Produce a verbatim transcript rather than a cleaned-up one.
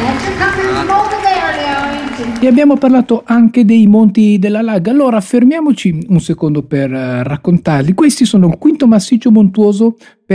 E abbiamo parlato anche dei monti della Laga. Allora fermiamoci un secondo per eh, raccontarli. Questi sono il quinto massiccio montuoso